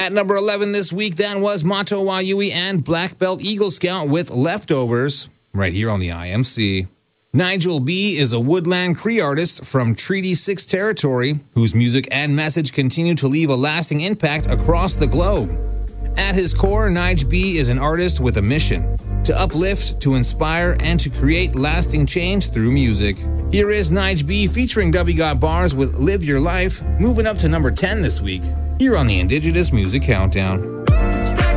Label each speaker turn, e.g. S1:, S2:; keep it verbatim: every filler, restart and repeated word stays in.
S1: At number eleven this week, that was Mato Wayui and Black Belt Eagle Scout with Leftovers, right here on the I M C. Nigel B. is a woodland Cree artist from Treaty six territory, whose music and message continue to leave a lasting impact across the globe. At his core, Nige B is an artist with a mission: to uplift, to inspire, and to create lasting change through music. Here is Nige B featuring W Got Bars with Live Your Life, moving up to number ten this week, here on the Indigenous Music Countdown.